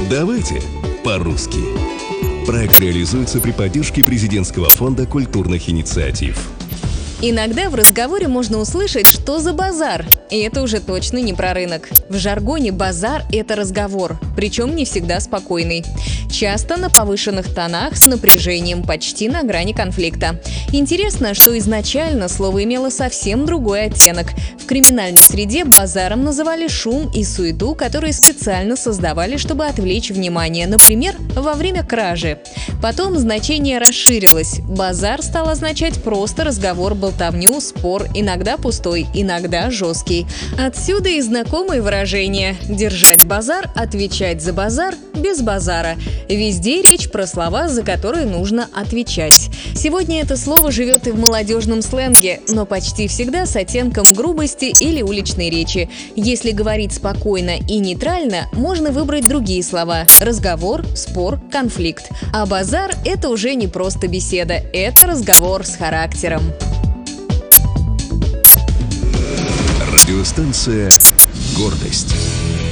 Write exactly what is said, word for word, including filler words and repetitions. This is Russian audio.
Давайте по-русски. Проект реализуется при поддержке Президентского фонда культурных инициатив. Иногда в разговоре можно услышать, что за базар. И это уже точно не про рынок. В жаргоне базар – это разговор, причем не всегда спокойный. Часто на повышенных тонах, с напряжением, почти на грани конфликта. Интересно, что изначально слово имело совсем другой оттенок. В криминальной среде базаром называли шум и суету, которые специально создавали, чтобы отвлечь внимание, например, во время кражи. Потом значение расширилось. Базар стал означать просто разговор, болтовню, спор, иногда пустой, иногда жесткий. Отсюда и знакомые выражения «держать базар», «отвечать за базар», «без базара». Везде речь про слова, за которые нужно отвечать. Сегодня это слово живет и в молодежном сленге, но почти всегда с оттенком грубости или уличной речи. Если говорить спокойно и нейтрально, можно выбрать другие слова – разговор, спор, конфликт. А базар – это уже не просто беседа, это разговор с характером. Радиостанция «Гордость».